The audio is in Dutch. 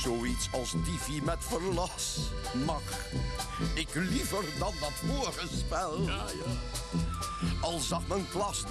Zoiets als Divi met verlas mag ik liever dan dat vorige spel. Al zag mijn klas